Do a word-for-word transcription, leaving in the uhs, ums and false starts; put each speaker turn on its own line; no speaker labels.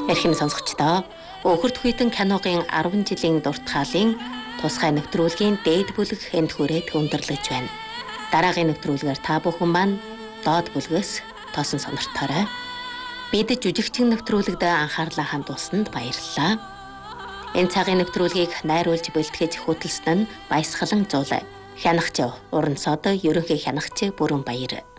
Эрхэм сонсогчдоо Өхөрт хүйтэн киногийн арван жилийн дуртгаалын тусгай нэвтрүүлгийн дээд бүлэг энд хүрээд өндөрлөж байна. Дараагийн нэвтрүүлгээр та бүхэн маань доод бүлгээс тосон сонирторой. Бид жүжигчин нэвтрүүлэгт анхаарлаа хандуулсанд баярлалаа. Энэ цагийн нэвтрүүлгийг найруулж бэлтгэж хөтлсөн нь Баясгалан Зул, хянагч Уран Сод ерөнхий хянагч Бүрэн Баяр.